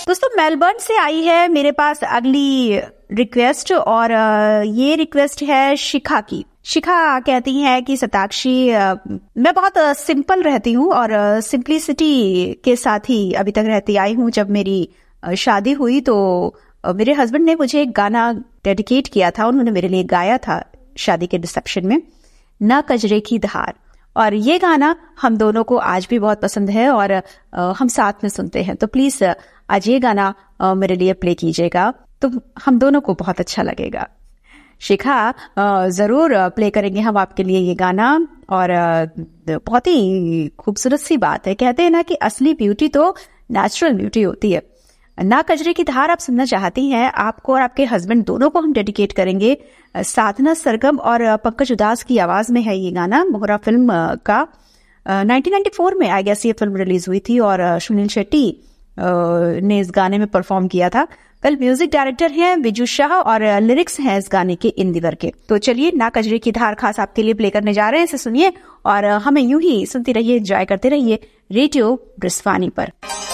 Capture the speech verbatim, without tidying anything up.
दोस्तों मेलबर्न से आई है मेरे पास अगली रिक्वेस्ट, और ये रिक्वेस्ट है शिखा की। शिखा कहती है कि सताक्षी, मैं बहुत सिंपल रहती हूँ और सिंपलिसिटी के साथ ही अभी तक रहती आई हूँ। जब मेरी शादी हुई तो मेरे हस्बैंड ने मुझे एक गाना डेडिकेट किया था, उन्होंने मेरे लिए गाया था शादी के रिसेप्शन में, ना कजरे की धार। और ये गाना हम दोनों को आज भी बहुत पसंद है और हम साथ में सुनते हैं। तो प्लीज आज ये गाना मेरे लिए प्ले कीजिएगा, तो हम दोनों को बहुत अच्छा लगेगा। शिखा, जरूर प्ले करेंगे हम आपके लिए ये गाना। और बहुत ही खूबसूरत सी बात है, कहते हैं ना कि असली ब्यूटी तो नेचुरल ब्यूटी होती है। ना कजरे की धार आप सुनना चाहती हैं, आपको और आपके हस्बैंड दोनों को हम डेडिकेट करेंगे। साधना सरगम और पंकज उदास की आवाज में है ये गाना, मोहरा फिल्म का। नाइनटीन नाइंटी फोर में आई गेस ये फिल्म रिलीज हुई थी और सुनील शेट्टी ने इस गाने में परफॉर्म किया था। कल म्यूजिक डायरेक्टर हैं विजू शाह और लिरिक्स हैं इस गाने के इंदिवर के। तो चलिए, ना कजरे की धार खास आपके लिए प्ले करने जा रहे हैं, इसे सुनिए और हमें यूं ही सुनती रहिए, एंजॉय करते रहिए रेडियो ब्रिस्वानी पर।